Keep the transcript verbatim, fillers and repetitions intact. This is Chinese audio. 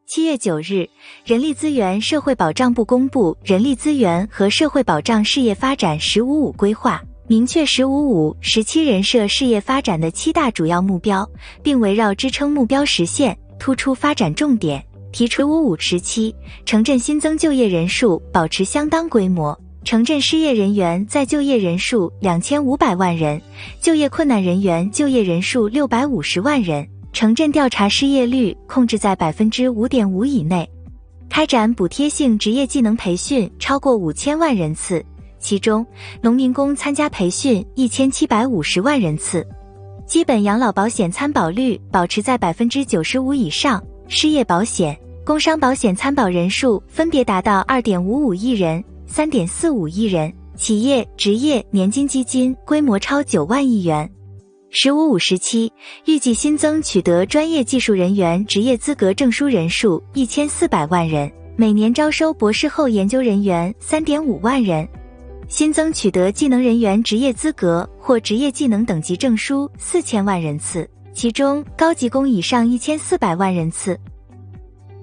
七月九日，人力资源社会保障部公布《人力资源和社会保障事业发展“十五五”规划》，明确“十五五”时期人社事业发展的七大主要目标，并围绕支撑目标实现，突出发展重点，提出“十五五”时期城镇新增就业人数保持相当规模，城镇失业人员再就业人数两千五百万人，就业困难人员就业人数六百五十万人。城镇调查失业率控制在 百分之五点五 以内，开展补贴性职业技能培训超过五千万人次，其中农民工参加培训一千七百五十万人次，基本养老保险参保率保持在 百分之九十五 以上，失业保险、工伤保险参保人数分别达到 二点五五亿人、三点四五亿人，企业职业年金基金规模超九万亿元。十五五时期，预计新增取得专业技术人员职业资格证书人数一千四百万人，每年招收博士后研究人员 三点五万人，新增取得技能人员职业资格或职业技能等级证书四千万人次，其中高级工以上一千四百万人次。